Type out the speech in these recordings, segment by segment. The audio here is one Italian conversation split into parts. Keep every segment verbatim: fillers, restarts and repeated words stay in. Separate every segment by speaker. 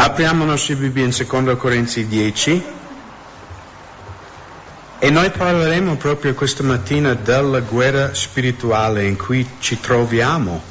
Speaker 1: Apriamo la nostra Bibbia in seconda Corinzi dieci e noi parleremo proprio questa mattina della guerra spirituale in cui ci troviamo.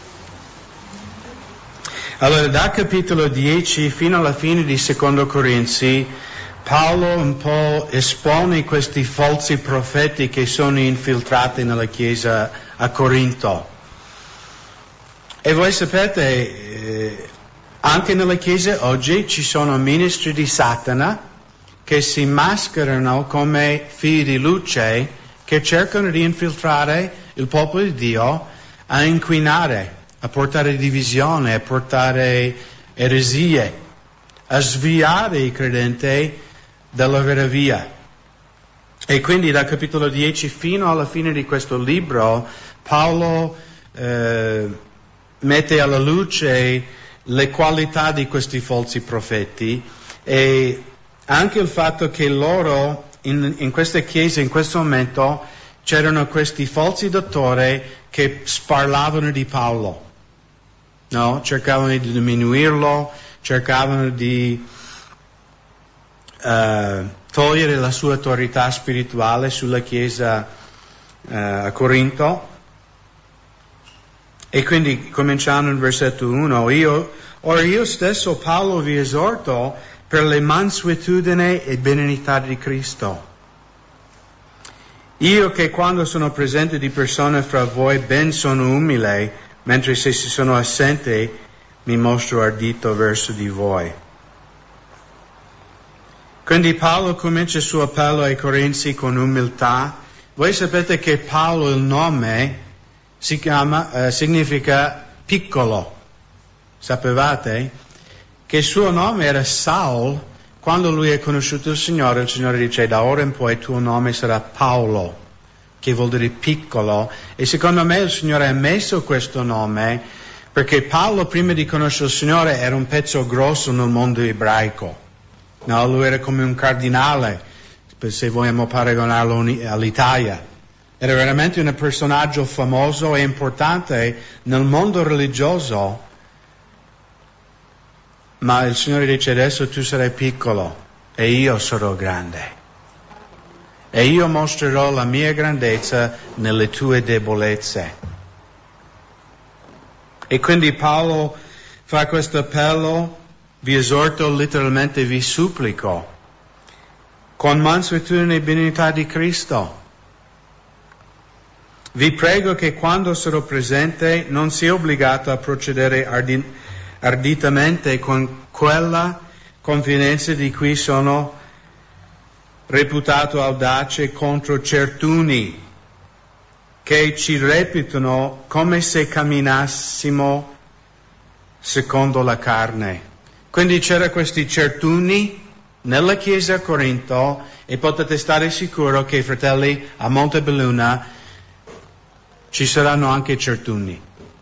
Speaker 1: Allora, da capitolo dieci fino alla fine di seconda Corinzi, Paolo un po' espone questi falsi profeti che sono infiltrati nella chiesa a Corinto. E voi sapete, eh, anche nella chiesa oggi ci sono ministri di Satana che si mascherano come figli di luce, che cercano di infiltrare il popolo di Dio a inquinare, a portare divisione, a portare eresie, a sviare i credenti dalla vera via. E quindi dal capitolo dieci fino alla fine di questo libro Paolo eh, mette alla luce le qualità di questi falsi profeti e anche il fatto che loro in, in queste chiese in questo momento c'erano questi falsi dottori che sparlavano di Paolo, no? Cercavano di diminuirlo, cercavano di uh, togliere la sua autorità spirituale sulla chiesa uh, a Corinto. E quindi cominciando in versetto uno, io, ora io stesso Paolo vi esorto per le mansuetudine e benignità di Cristo. Io che quando sono presente di persona fra voi ben sono umile, mentre se si sono assente mi mostro ardito verso di voi. Quindi Paolo comincia il suo appello ai Corinzi con umiltà. Voi sapete che Paolo, il nome, si chiama, eh, significa piccolo. Sapevate? Che il suo nome era Saul. Quando lui ha conosciuto il Signore, il Signore dice: da ora in poi il tuo nome sarà Paolo, che vuol dire piccolo. E secondo me il Signore ha messo questo nome perché Paolo, prima di conoscere il Signore, era un pezzo grosso nel mondo ebraico. No, lui era come un cardinale, se vogliamo paragonarlo all'Italia. Era veramente un personaggio famoso e importante nel mondo religioso, ma il Signore dice: adesso tu sarai piccolo e io sarò grande. E io mostrerò la mia grandezza nelle tue debolezze. E quindi Paolo fa questo appello: vi esorto, letteralmente vi supplico, con mansuetudine e benignità di Cristo. Vi prego che quando sarò presente non sia obbligato a procedere ardi- arditamente con quella confidenza di cui sono reputato audace contro certuni che ci reputano come se camminassimo secondo la carne. Quindi c'erano questi certuni nella chiesa a Corinto e potete stare sicuro che, fratelli, a Montebelluna ci saranno anche certuni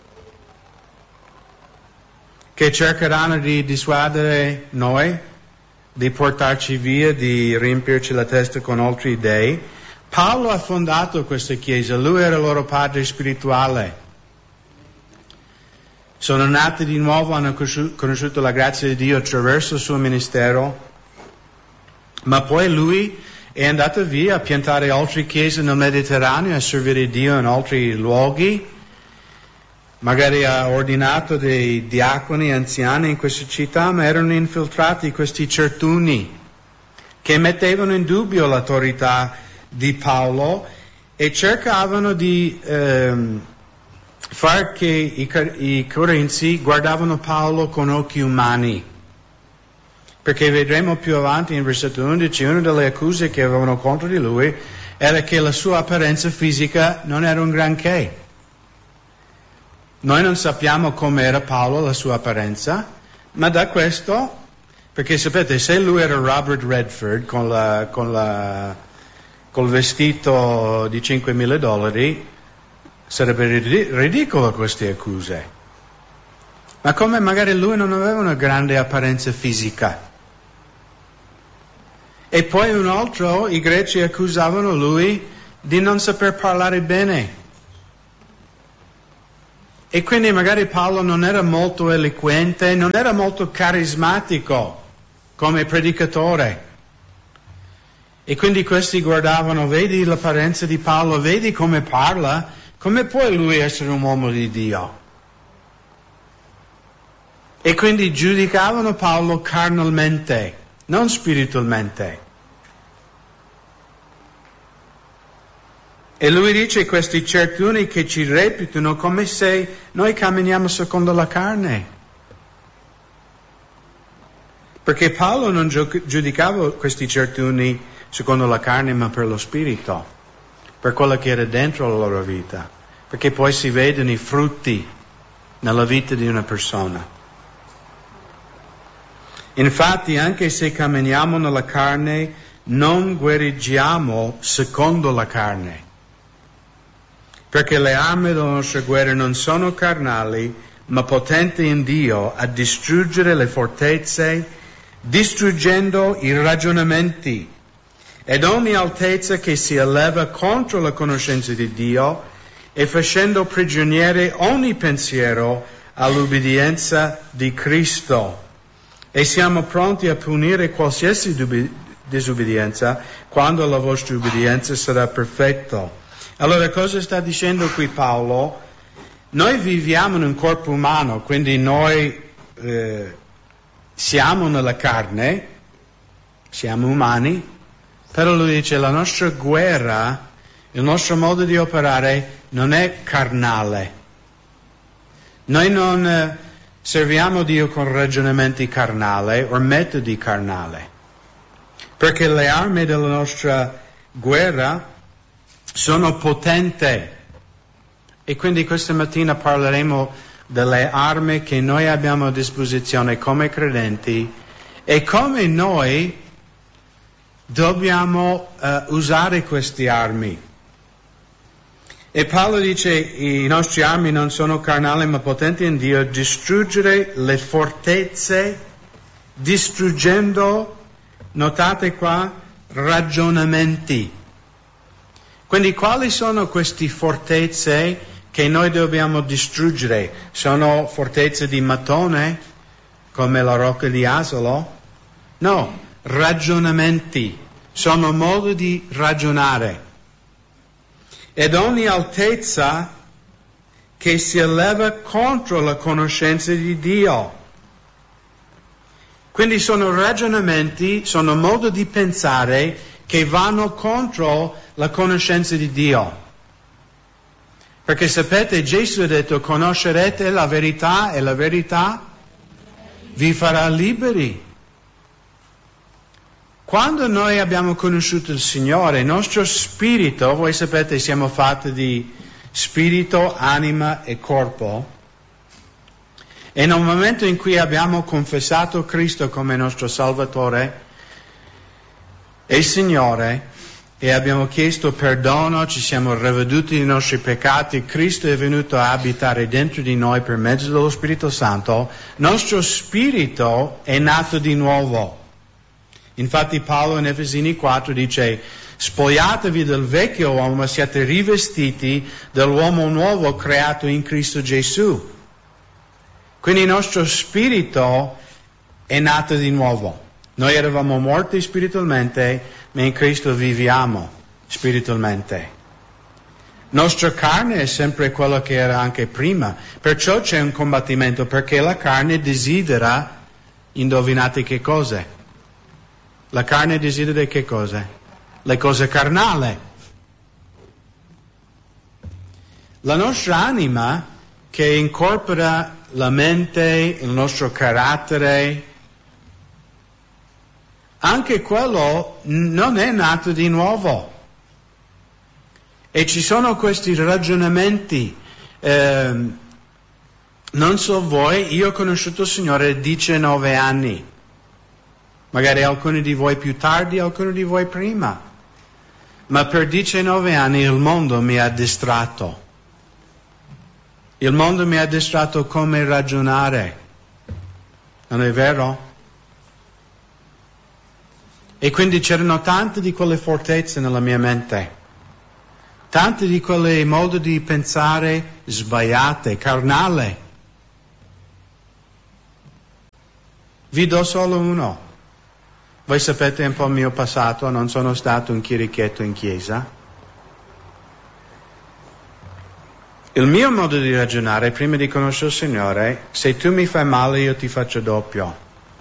Speaker 1: che cercheranno di dissuadere noi, di portarci via, di riempirci la testa con altri dei. Paolo ha fondato questa chiesa, lui era il loro padre spirituale. Sono nati di nuovo, hanno conosciuto la grazia di Dio attraverso il suo ministero, ma poi lui è andato via a piantare altre chiese nel Mediterraneo, a servire Dio in altri luoghi. Magari ha ordinato dei diaconi anziani in questa città, ma erano infiltrati questi certuni che mettevano in dubbio l'autorità di Paolo e cercavano di ehm, far che i, i Corinzi guardavano Paolo con occhi umani. Perché vedremo più avanti in versetto undici, una delle accuse che avevano contro di lui era che la sua apparenza fisica non era un granché. Noi non sappiamo com'era Paolo, la sua apparenza, ma da questo, perché sapete, se lui era Robert Redford con la, con la, col vestito di cinquemila dollari, sarebbe ridicolo queste accuse. Ma come magari lui non aveva una grande apparenza fisica. E poi un altro, i greci accusavano lui di non saper parlare bene. E quindi magari Paolo non era molto eloquente, non era molto carismatico come predicatore. E quindi questi guardavano, vedi l'apparenza di Paolo, vedi come parla, come può lui essere un uomo di Dio? E quindi giudicavano Paolo carnalmente, non spiritualmente. E lui dice questi certuni che ci reputano come se noi camminiamo secondo la carne. Perché Paolo non giudicava questi certuni secondo la carne, ma per lo spirito, per quello che era dentro la loro vita. Perché poi si vedono i frutti nella vita di una persona. Infatti, anche se camminiamo nella carne, non guerreggiamo secondo la carne. Perché le armi della nostra guerra non sono carnali, ma potenti in Dio a distruggere le fortezze, distruggendo i ragionamenti ed ogni altezza che si eleva contro la conoscenza di Dio e facendo prigioniere ogni pensiero all'ubbidienza di Cristo. E siamo pronti a punire qualsiasi disubbidienza quando la vostra ubbidienza sarà perfetta. Allora, cosa sta dicendo qui Paolo? Noi viviamo in un corpo umano, quindi noi eh, siamo nella carne, siamo umani, però lui dice la nostra guerra, il nostro modo di operare non è carnale. Noi non eh, serviamo Dio con ragionamenti carnali o metodi carnali, perché le armi della nostra guerra sono potenti. E quindi questa mattina parleremo delle armi che noi abbiamo a disposizione come credenti e come noi dobbiamo uh, usare queste armi. E Paolo dice i nostri armi non sono carnali ma potenti in Dio a distruggere le fortezze, distruggendo, notate qua, ragionamenti. Quindi quali sono queste fortezze che noi dobbiamo distruggere? Sono fortezze di mattone, come la rocca di Asolo? No, ragionamenti. Sono modi di ragionare. Ed ogni altezza che si eleva contro la conoscenza di Dio. Quindi sono ragionamenti, sono modi di pensare che vanno contro la conoscenza di Dio. Perché sapete, Gesù ha detto, conoscerete la verità e la verità vi farà liberi. Quando noi abbiamo conosciuto il Signore, il nostro spirito, voi sapete siamo fatti di spirito, anima e corpo, e nel momento in cui abbiamo confessato Cristo come nostro Salvatore e Signore, e abbiamo chiesto perdono, ci siamo ravveduti dei nostri peccati, Cristo è venuto a abitare dentro di noi per mezzo dello Spirito Santo, nostro spirito è nato di nuovo. Infatti Paolo in Efesini quattro dice, spogliatevi del vecchio uomo, ma siate rivestiti dell'uomo nuovo creato in Cristo Gesù. Quindi il nostro spirito è nato di nuovo. Noi eravamo morti spiritualmente, ma in Cristo viviamo spiritualmente. Nostra carne è sempre quella che era anche prima, perciò c'è un combattimento, perché la carne desidera, indovinate che cose? La carne desidera che cose? Le cose carnali. La nostra anima, che incorpora la mente, il nostro carattere, anche quello non è nato di nuovo. E ci sono questi ragionamenti. Eh, non so voi, io ho conosciuto il Signore a diciannove anni. Magari alcuni di voi più tardi, alcuni di voi prima. Ma per diciannove anni il mondo mi ha distratto. Il mondo mi ha distratto come ragionare. Non è vero? E quindi c'erano tante di quelle fortezze nella mia mente. tanti di quelle modi di pensare sbagliate, carnale. Vi do solo uno. Voi sapete un po' il mio passato, non sono stato un chierichetto in chiesa. Il mio modo di ragionare, prima di conoscere il Signore, se tu mi fai male io ti faccio doppio.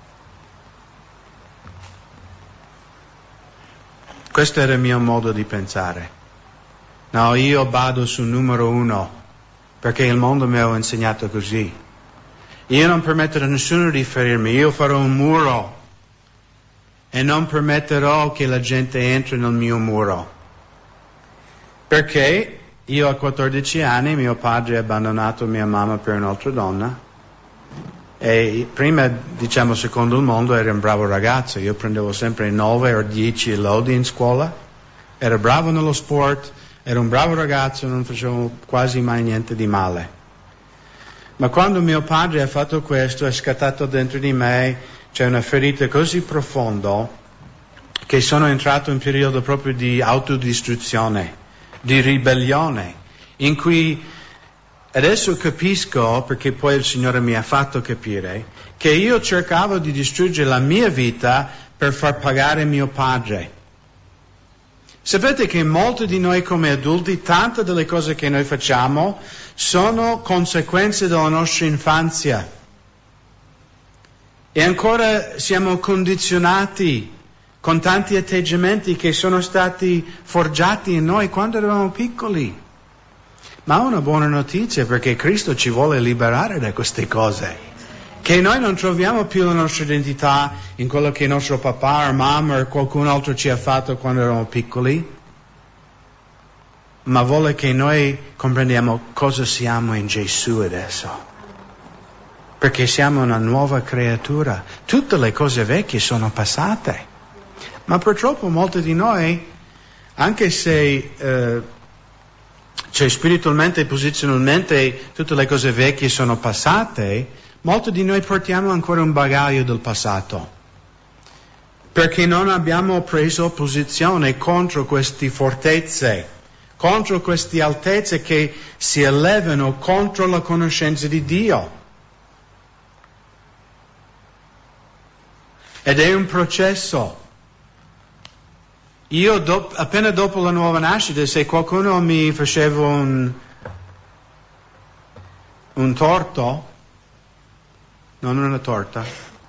Speaker 1: Questo era il mio modo di pensare. No, io vado sul numero uno, perché il mondo mi ha insegnato così. Io non permetterò a nessuno di ferirmi, io farò un muro e non permetterò che la gente entri nel mio muro. Perché io a quattordici anni mio padre ha abbandonato mia mamma per un'altra donna e prima, diciamo, secondo il mondo ero un bravo ragazzo, io prendevo sempre nove o dieci lodi in scuola, ero bravo nello sport, ero un bravo ragazzo, non facevo quasi mai niente di male. Ma quando mio padre ha fatto questo, è scattato dentro di me, c'è una ferita così profonda che sono entrato in un periodo proprio di autodistruzione, di ribellione, in cui adesso capisco, perché poi il Signore mi ha fatto capire, che io cercavo di distruggere la mia vita per far pagare mio padre. Sapete che molti di noi come adulti, tante delle cose che noi facciamo sono conseguenze della nostra infanzia. E ancora siamo condizionati con tanti atteggiamenti che sono stati forgiati in noi quando eravamo piccoli. Ma ho una buona notizia, perché Cristo ci vuole liberare da queste cose. Che noi non troviamo più la nostra identità in quello che nostro papà o mamma o qualcun altro ci ha fatto quando eravamo piccoli, ma vuole che noi comprendiamo cosa siamo in Gesù adesso. Perché siamo una nuova creatura. Tutte le cose vecchie sono passate. Ma purtroppo molti di noi, anche se eh, cioè spiritualmente e posizionalmente tutte le cose vecchie sono passate, molti di noi portiamo ancora un bagaglio del passato, perché non abbiamo preso posizione contro queste fortezze, contro queste altezze che si elevano contro la conoscenza di Dio. Ed è un processo. Io do, appena dopo la nuova nascita, se qualcuno mi faceva un, un torto, non una torta,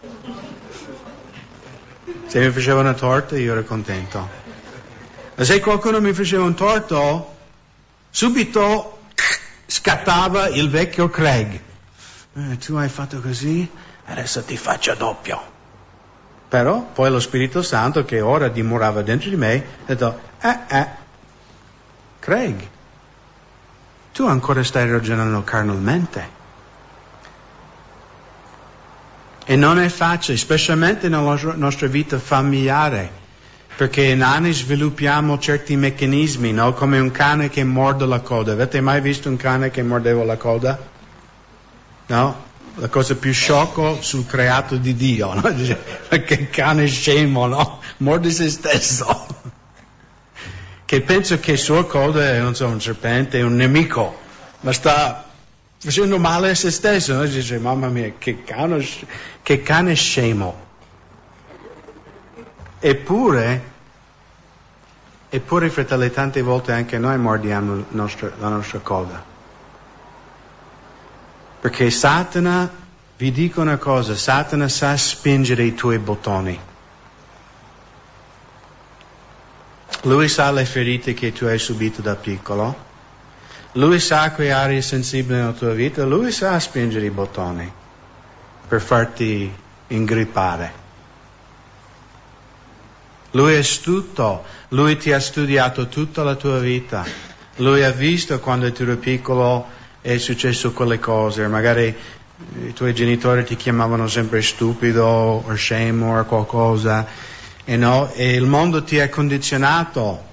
Speaker 1: se mi faceva una torta io ero contento. Ma se qualcuno mi faceva un torto, subito scattava il vecchio Craig. Eh, tu hai fatto così, adesso ti faccio doppio. Però poi lo Spirito Santo, che ora dimorava dentro di me, ha detto, eh, eh, Craig, tu ancora stai ragionando carnalmente. E non è facile, specialmente nella nostra vita familiare, perché in anni sviluppiamo certi meccanismi, no? Come un cane che morde la coda. Avete mai visto un cane che mordeva la coda? No? La cosa più sciocca sul creato di Dio, no? Che cane scemo, no? Morde se stesso. Che pensa che sua coda è, non so, un serpente, è un nemico, ma sta facendo male a se stesso, no? Dice, mamma mia, che cane, che cane scemo. Eppure, eppure, fratelli, tante volte anche noi mordiamo nostra, la nostra coda. Perché Satana, vi dico una cosa, Satana sa spingere i tuoi bottoni. Lui sa le ferite che tu hai subito da piccolo. Lui sa quelle aree sensibili nella tua vita. Lui sa spingere i bottoni per farti ingrippare. Lui è astuto. Lui ti ha studiato tutta la tua vita. Lui ha visto quando tu eri piccolo è successo quelle cose, magari i tuoi genitori ti chiamavano sempre stupido o scemo o qualcosa, e, no? E il mondo ti ha condizionato.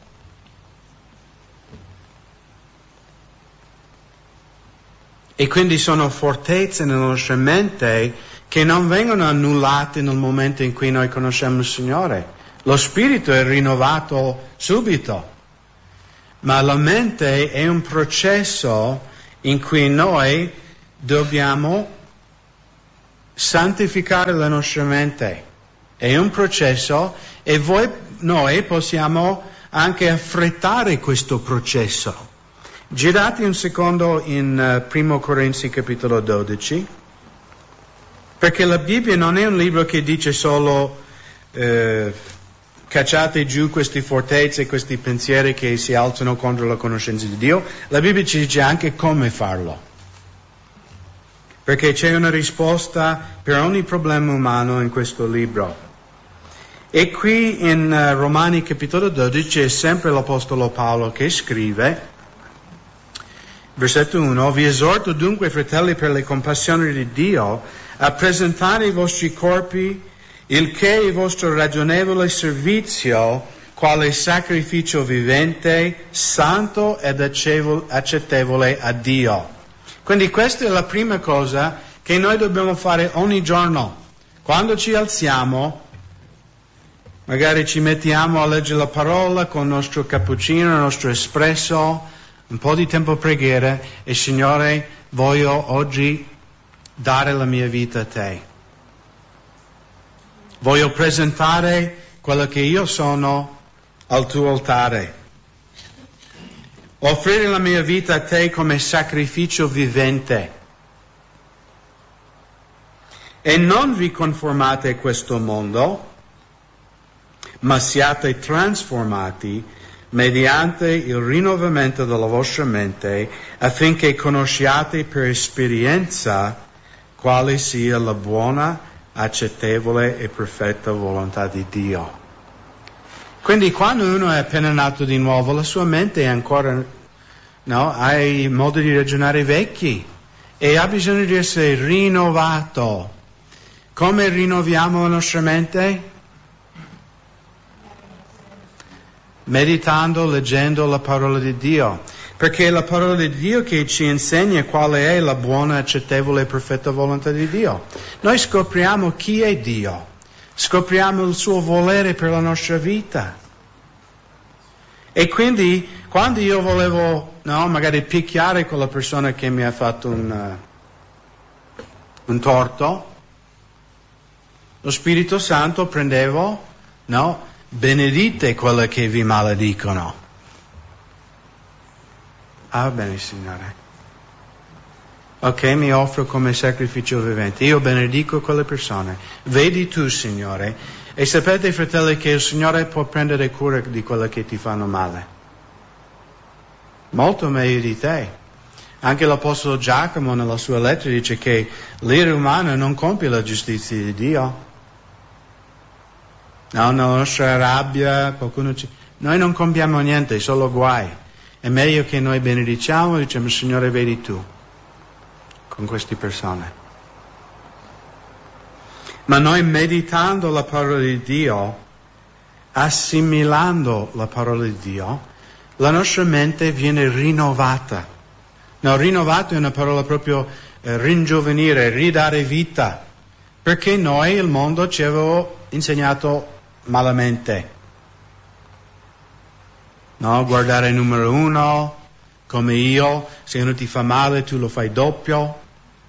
Speaker 1: E quindi sono fortezze nella nostra mente che non vengono annullate nel momento in cui noi conosciamo il Signore. Lo spirito è rinnovato subito. ma la mente è un processo in cui noi dobbiamo santificare la nostra mente. È un processo e voi, noi possiamo anche affrettare questo processo. Girate un secondo in uh, Primo Corinzi capitolo dodici, perché la Bibbia non è un libro che dice solo eh, cacciate giù queste fortezze, questi pensieri che si alzano contro la conoscenza di Dio. La Bibbia ci dice anche come farlo, perché c'è una risposta per ogni problema umano in questo libro. E qui in uh, Romani capitolo dodici è sempre l'Apostolo Paolo che scrive, versetto uno, vi esorto dunque, fratelli, per le compassioni di Dio, a presentare i vostri corpi, il che è il vostro ragionevole servizio, quale sacrificio vivente, santo ed accettevole a Dio. Quindi questa è la prima cosa che noi dobbiamo fare ogni giorno. Quando ci alziamo, magari ci mettiamo a leggere la parola con il nostro cappuccino, il nostro espresso, un po' di tempo a preghiera e Signore, voglio oggi dare la mia vita a Te. Voglio presentare quello che io sono al tuo altare. Offrire la mia vita a Te come sacrificio vivente. E non vi conformate a questo mondo, ma siate trasformati mediante il rinnovamento della vostra mente, affinché conosciate per esperienza quale sia la buona, accettevole e perfetta volontà di Dio. Quindi quando uno è appena nato di nuovo, la sua mente è ancora, no, ha i modi di ragionare vecchi e ha bisogno di essere rinnovato. Come rinnoviamo la nostra mente? Meditando, leggendo la parola di Dio, perché è la parola di Dio che ci insegna quale è la buona, accettevole e perfetta volontà di Dio. Noi scopriamo chi è Dio, scopriamo il suo volere per la nostra vita. E quindi quando io volevo, no, magari picchiare quella persona che mi ha fatto un, uh, un torto, lo Spirito Santo prendevo, no, benedite quelle che vi maledicono. Ah, bene, Signore. Ok, mi offro come sacrificio vivente. Io benedico quelle persone. Vedi tu, Signore. E sapete, fratelli, che il Signore può prendere cura di quelle che ti fanno male. Molto meglio di te. Anche l'Apostolo Giacomo nella sua lettera dice che l'ira umana non compie la giustizia di Dio. No, nella nostra rabbia, qualcuno ci... Noi non compiamo niente, solo guai. È meglio che noi benediciamo e diciamo, Signore, vedi tu, con queste persone. Ma noi meditando la parola di Dio, assimilando la parola di Dio, la nostra mente viene rinnovata. No, rinnovato è una parola proprio eh, ringiovanire, ridare vita. Perché noi, il mondo, ci aveva insegnato malamente. No, guardare il numero uno, come io, se uno ti fa male tu lo fai doppio.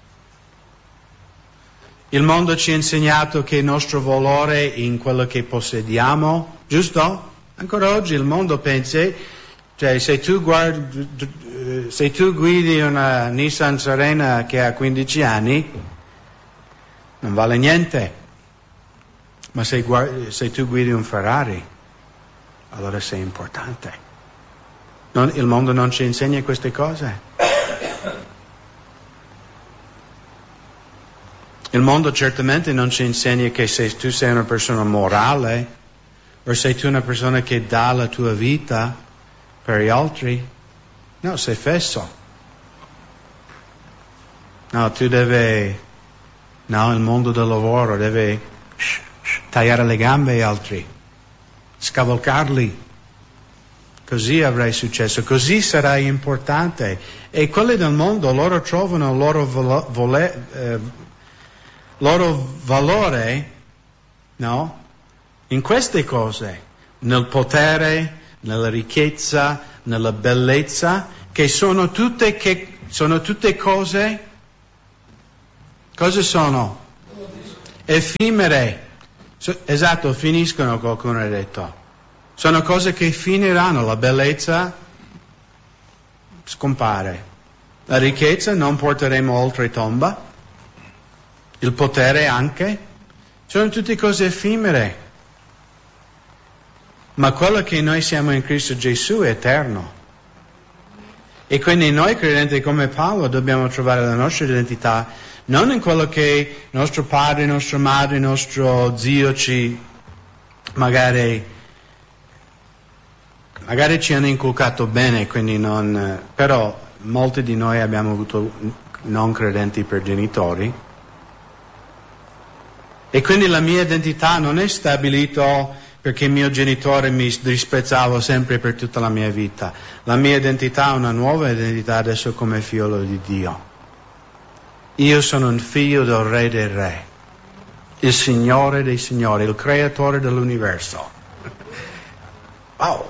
Speaker 1: Il mondo ci ha insegnato che il nostro valore è in quello che possediamo, giusto? Ancora oggi il mondo pensa, cioè se tu, guardi, se tu guidi una Nissan Serena che ha quindici anni, non vale niente. Ma se, guardi, se tu guidi un Ferrari, allora sei importante. Non, il mondo non ci insegna queste cose. Il mondo certamente non ci insegna che se tu sei una persona morale, o sei tu una persona che dà la tua vita per gli altri, no, sei fesso. No, tu devi, no, il mondo del lavoro deve tagliare le gambe agli altri, scavalcarli, così avrai successo, così sarai importante. E quelli del mondo, loro trovano il loro, volo, vole, eh, loro valore, no? In queste cose, nel potere, nella ricchezza, nella bellezza, che sono tutte, che, sono tutte cose, cosa sono? Effimere. So, esatto, finiscono, qualcuno ha detto. Sono cose che finiranno, la bellezza scompare, la ricchezza non porteremo oltre tomba, il potere anche, sono tutte cose effimere. Ma quello che noi siamo in Cristo Gesù è eterno. E quindi noi credenti come Paolo dobbiamo trovare la nostra identità non in quello che nostro padre, nostra madre, nostro zio ci magari magari ci hanno inculcato bene, quindi non, però molti di noi abbiamo avuto non credenti per genitori. E quindi la mia identità non è stabilita perché mio genitore mi disprezzava sempre per tutta la mia vita. La mia identità è una nuova identità adesso come figlio di Dio. Io sono un figlio del Re dei Re, il Signore dei Signori, il Creatore dell'universo. Wow!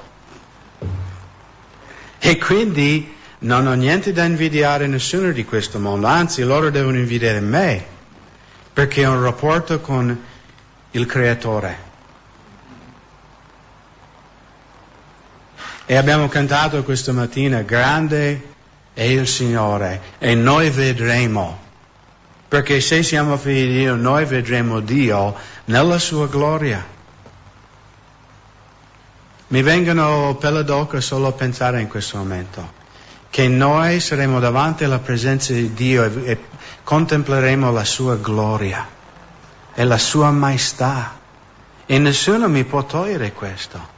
Speaker 1: E quindi non ho niente da invidiare a nessuno di questo mondo, anzi loro devono invidiare me, perché ho un rapporto con il Creatore. E abbiamo cantato questa mattina, grande è il Signore, e noi vedremo, perché se siamo figli di Dio, noi vedremo Dio nella sua gloria. Mi vengono pelle d'oca solo a pensare in questo momento, che noi saremo davanti alla presenza di Dio e, e contempleremo la sua gloria e la sua maestà, e nessuno mi può togliere questo.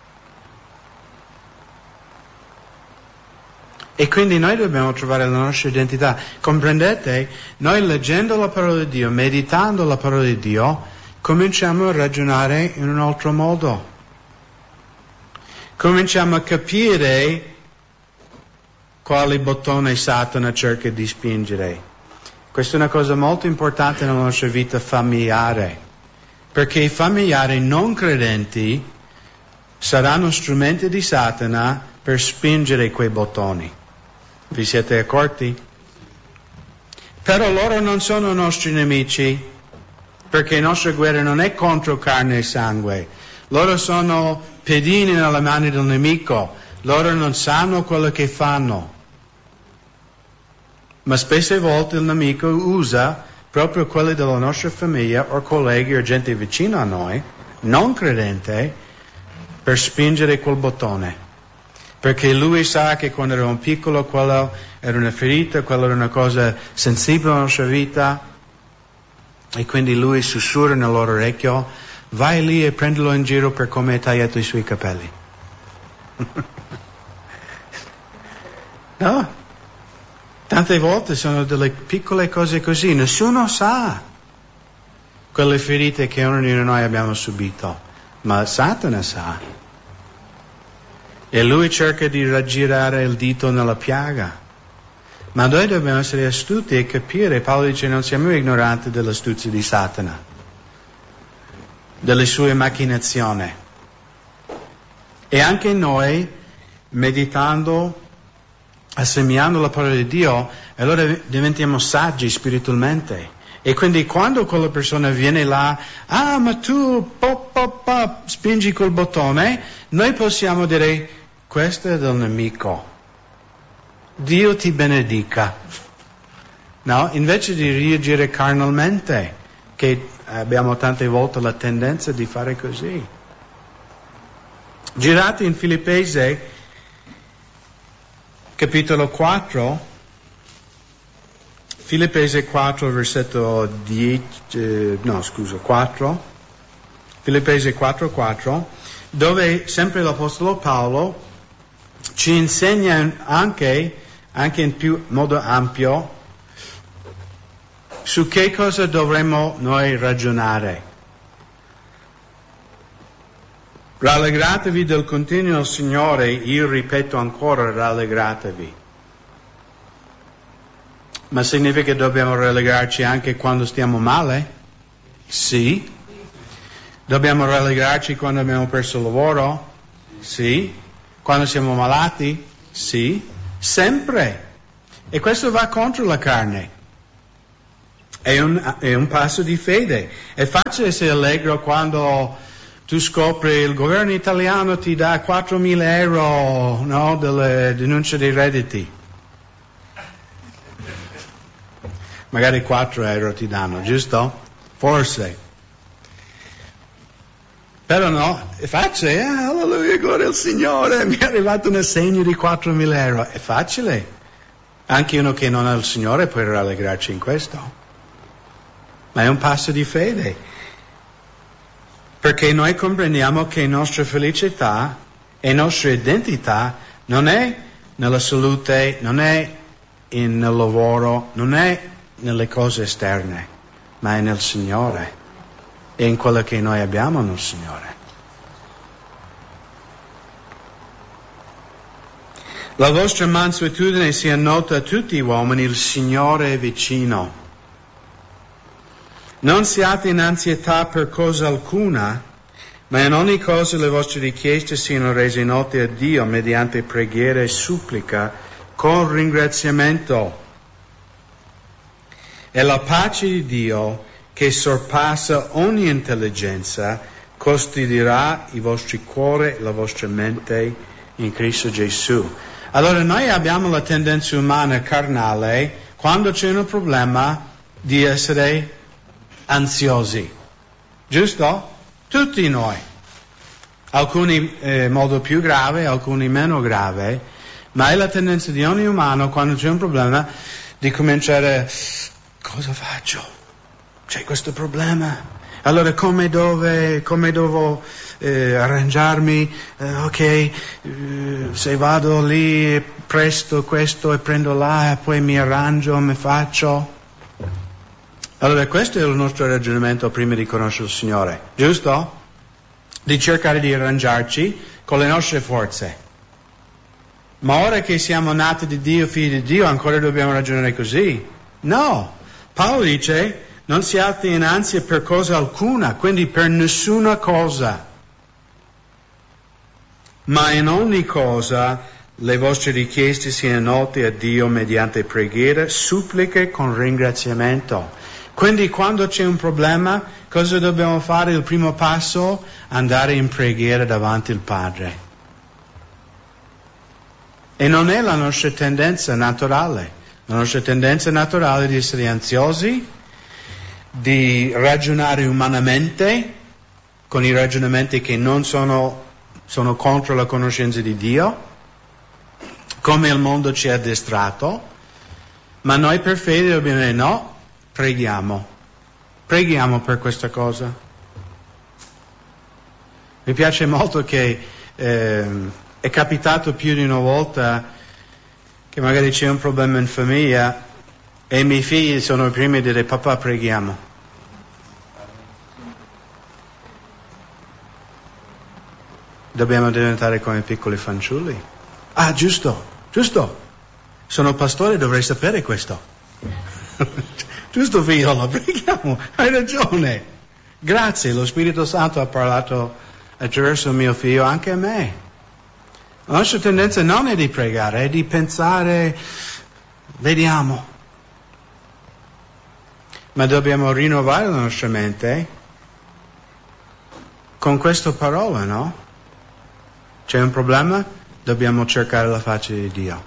Speaker 1: E quindi noi dobbiamo trovare la nostra identità. Comprendete? Noi leggendo la parola di Dio, meditando la parola di Dio, cominciamo a ragionare in un altro modo. Cominciamo a capire quale bottone Satana cerca di spingere. Questa è una cosa molto importante nella nostra vita familiare, perché i familiari non credenti saranno strumenti di Satana per spingere quei bottoni. Vi siete accorti? Però loro non sono nostri nemici, perché la nostra guerra non è contro carne e sangue. Loro sono pedini nelle mani del nemico, loro non sanno quello che fanno. Ma spesse volte il nemico usa proprio quelli della nostra famiglia o colleghi o gente vicina a noi, non credente, per spingere quel bottone. Perché lui sa che quando eravamo piccolo quello era una ferita, quello era una cosa sensibile nella nostra vita, e quindi lui sussurra nel loro orecchio: vai lì e prendilo in giro per come hai tagliato i suoi capelli. No? Tante volte sono delle piccole cose così, nessuno sa quelle ferite che ognuno di noi abbiamo subito, ma Satana sa. E lui cerca di raggirare il dito nella piaga. Ma noi dobbiamo essere astuti e capire. Paolo dice: non siamo ignoranti dell'astuzia di Satana, delle sue macchinazioni. E anche noi, meditando, assemblando la parola di Dio, allora diventiamo saggi spiritualmente. E quindi quando quella persona viene là, ah ma tu pop, pop, pop, spingi quel bottone, noi possiamo dire: questo è del nemico, Dio ti benedica. No? Invece di reagire carnalmente, che abbiamo tante volte la tendenza di fare così. Girate in Filippesi, capitolo quattro, Filippesi quattro, versetto dieci, eh, no scusa, quattro, Filippesi quattro, quattro, dove sempre l'Apostolo Paolo ci insegna anche, anche in più modo ampio, su che cosa dovremmo noi ragionare. Rallegratevi del continuo Signore, io ripeto ancora, rallegratevi. Ma significa che dobbiamo rallegrarci anche quando stiamo male? Sì. Dobbiamo rallegrarci quando abbiamo perso il lavoro? Sì. Quando siamo malati? Sì. Sempre. E questo va contro la carne. È un, è un passo di fede. È facile essere allegro quando tu scopri il governo italiano ti dà quattromila euro, no, delle denunce dei redditi. Magari quattro euro ti danno, giusto? Forse. Però no, è facile, eh? Alleluia, gloria al Signore, mi è arrivato un assegno di quattromila euro. È facile. Anche uno che non ha il Signore può rallegrarci in questo. Ma è un passo di fede. Perché noi comprendiamo che nostra felicità e nostra identità non è nella salute, non è in, nel lavoro, non è nelle cose esterne, ma è nel Signore e in quello che noi abbiamo nel Signore. La vostra mansuetudine sia nota a tutti gli uomini, il Signore è vicino. Non siate in ansietà per cosa alcuna, ma in ogni cosa le vostre richieste siano rese note a Dio mediante preghiera e supplica con ringraziamento. E la pace di Dio, che sorpassa ogni intelligenza, custodirà i vostri cuori e la vostra mente in Cristo Gesù. Allora noi abbiamo la tendenza umana carnale, quando c'è un problema, di essere ansiosi. Giusto? Tutti noi. Alcuni in eh, modo più grave, alcuni meno grave, ma è la tendenza di ogni umano, quando c'è un problema, di cominciare, cosa faccio? C'è questo problema? Allora come dove, come devo eh, arrangiarmi? Eh, ok, eh, se vado lì presto questo e prendo là e poi mi arrangio, mi faccio. Allora questo è il nostro ragionamento prima di conoscere il Signore, giusto? Di cercare di arrangiarci con le nostre forze. Ma ora che siamo nati di Dio, figli di Dio, ancora dobbiamo ragionare così? No! Paolo dice, non siate in ansia per cosa alcuna, quindi per nessuna cosa. Ma in ogni cosa le vostre richieste siano note a Dio mediante preghiera, suppliche con ringraziamento. Quindi quando c'è un problema, cosa dobbiamo fare? Il primo passo? Andare in preghiera davanti al Padre. E non è la nostra tendenza naturale. La nostra tendenza naturale è di essere ansiosi, di ragionare umanamente, con i ragionamenti che non sono, sono contro la conoscenza di Dio, come il mondo ci ha addestrato, ma noi per fede dobbiamo dire no, preghiamo, preghiamo per questa cosa. Mi piace molto che eh, è capitato più di una volta che magari c'è un problema in famiglia e i miei figli sono i primi a dire papà preghiamo. Dobbiamo diventare come piccoli fanciulli. Ah, giusto, giusto. Sono pastore, dovrei sapere questo. Giusto figliolo, preghiamo, hai ragione. Grazie, lo Spirito Santo ha parlato attraverso il mio figlio anche a me. La nostra tendenza non è di pregare, è di pensare, vediamo. Ma dobbiamo rinnovare la nostra mente con questa parola, no? C'è un problema? Dobbiamo cercare la faccia di Dio.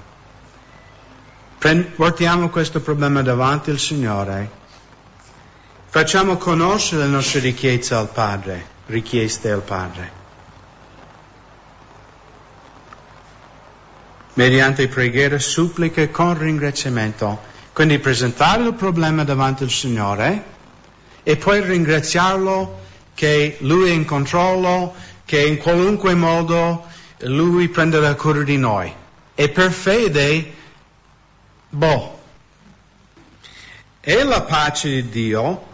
Speaker 1: Portiamo questo problema davanti al Signore. Facciamo conoscere le nostre richieste al Padre, richieste al Padre. Mediante preghiera, suppliche con ringraziamento. Quindi presentare il problema davanti al Signore e poi ringraziarlo che Lui è in controllo, che in qualunque modo Lui prenderà cura di noi. E per fede, boh, è la pace di Dio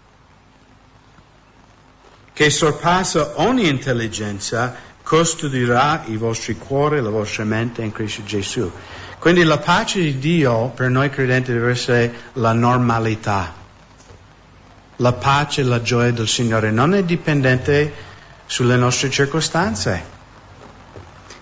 Speaker 1: che sorpassa ogni intelligenza, custodirà i vostri cuori e la vostra mente in Cristo Gesù. Quindi la pace di Dio per noi credenti deve essere la normalità. La pace e la gioia del Signore non è dipendente sulle nostre circostanze.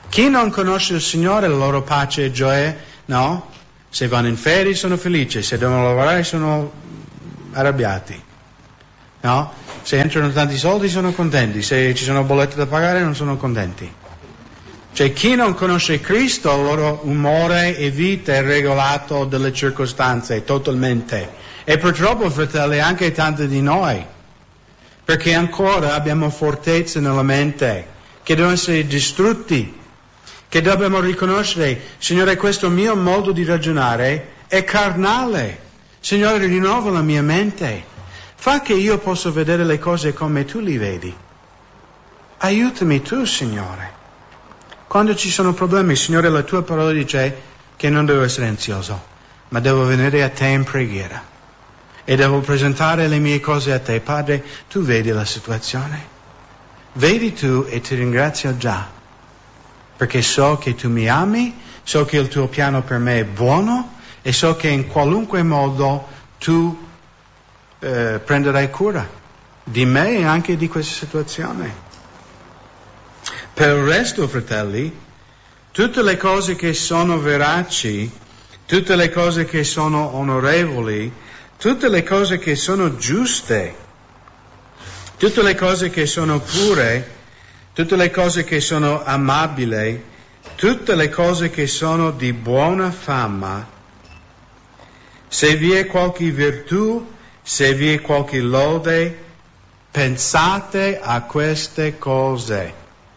Speaker 1: Chi non conosce il Signore, la loro pace e gioia, no? Se vanno in ferie sono felici, se devono lavorare sono arrabbiati, no? Se entrano tanti soldi sono contenti, se ci sono bollette da pagare non sono contenti. Cioè chi non conosce Cristo, il loro umore e vita è regolato dalle circostanze totalmente. E purtroppo, fratelli, anche tanti di noi, perché ancora abbiamo fortezze nella mente che devono essere distrutti, che dobbiamo riconoscere, Signore, questo mio modo di ragionare è carnale. Signore, rinnova la mia mente. Fa che io possa vedere le cose come tu li vedi. Aiutami tu, Signore. Quando ci sono problemi, Signore, la tua parola dice che non devo essere ansioso, ma devo venire a te in preghiera. E devo presentare le mie cose a te. Padre, tu vedi la situazione. Vedi tu e ti ringrazio già. Perché so che tu mi ami, so che il tuo piano per me è buono e so che in qualunque modo tu eh, prenderai cura di me e anche di questa situazione. Per il resto, fratelli, tutte le cose che sono veraci, tutte le cose che sono onorevoli, tutte le cose che sono giuste, tutte le cose che sono pure, tutte le cose che sono amabili, tutte le cose che sono di buona fama, se vi è qualche virtù, se vi è qualche lode, pensate a queste cose.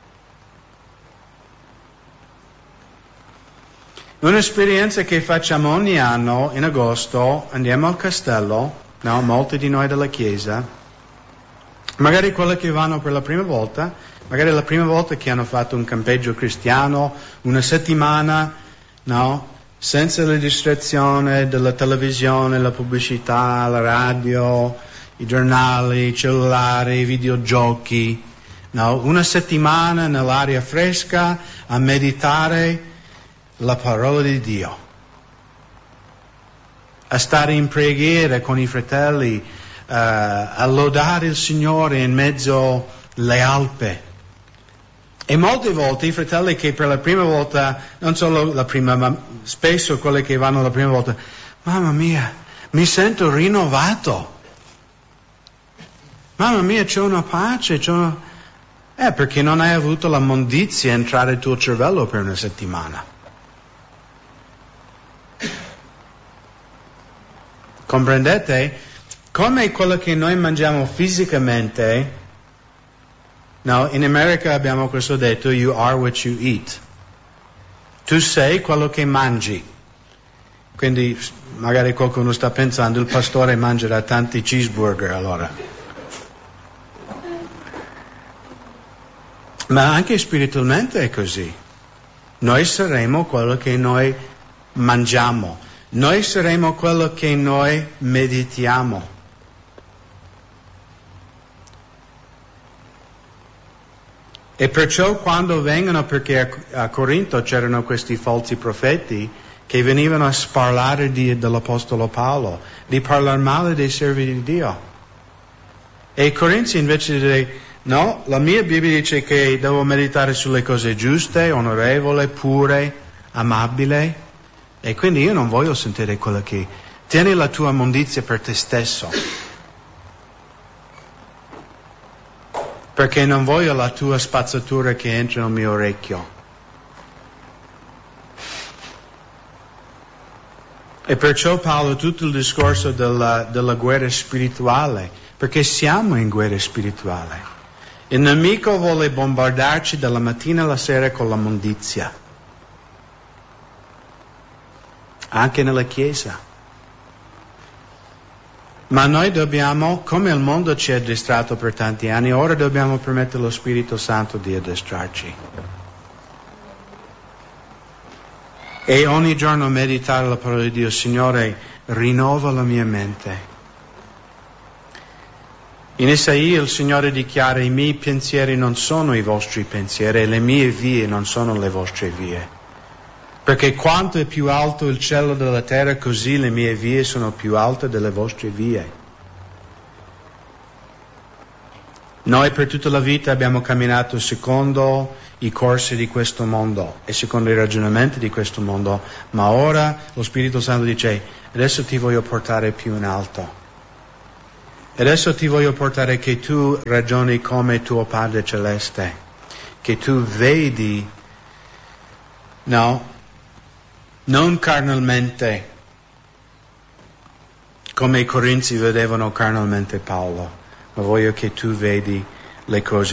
Speaker 1: Un'esperienza che facciamo ogni anno in agosto, andiamo al castello, no? Molti di noi della Chiesa, magari quelli che vanno per la prima volta, magari la prima volta che hanno fatto un campeggio cristiano, una settimana, no? Senza la distrazione della televisione, la pubblicità, la radio, i giornali, i cellulari, i videogiochi, no? Una settimana nell'aria fresca a meditare la parola di Dio, a stare in preghiera con i fratelli, uh, a lodare il Signore in mezzo alle Alpi. E molte volte i fratelli che per la prima volta, non solo la prima, ma spesso quelli che vanno la prima volta, mamma mia, mi sento rinnovato. Mamma mia, c'è una pace, c'è una... Eh, perché non hai avuto la mondizia entrare nel tuo cervello per una settimana. Comprendete? Come quello che noi mangiamo fisicamente, no, in America abbiamo questo detto, you are what you eat. Tu sei quello che mangi. Quindi magari qualcuno sta pensando, il pastore mangerà tanti cheeseburger allora. Ma anche spiritualmente è così. Noi saremo quello che noi mangiamo. Noi saremo quello che noi meditiamo. E perciò quando vengono, perché a Corinto c'erano questi falsi profeti che venivano a parlare di, dell'Apostolo Paolo, di parlare male dei servi di Dio. E i Corinzi invece di dire, no, la mia Bibbia dice che devo meditare sulle cose giuste, onorevoli, pure, amabili. E quindi io non voglio sentire quello che... Tieni la tua immondizia per te stesso. Perché non voglio la tua spazzatura che entra nel mio orecchio. E perciò Paolo tutto il discorso della, della guerra spirituale, perché siamo in guerra spirituale. Il nemico vuole bombardarci dalla mattina alla sera con la mondizia. Anche nella Chiesa. Ma noi dobbiamo, come il mondo ci ha addestrato per tanti anni, ora dobbiamo permettere allo Spirito Santo di addestrarci. E ogni giorno meditare la parola di Dio, Signore, rinnova la mia mente. In Isaia il Signore dichiara, i miei pensieri non sono i vostri pensieri, e le mie vie non sono le vostre vie. Perché quanto è più alto il cielo della terra, così le mie vie sono più alte delle vostre vie. Noi per tutta la vita abbiamo camminato secondo i corsi di questo mondo e secondo i ragionamenti di questo mondo, ma ora lo Spirito Santo dice: adesso ti voglio portare più in alto. Adesso ti voglio portare che tu ragioni come tuo Padre Celeste, che tu vedi, no, non carnalmente, come i Corinzi vedevano carnalmente Paolo, ma voglio che tu vedi le cose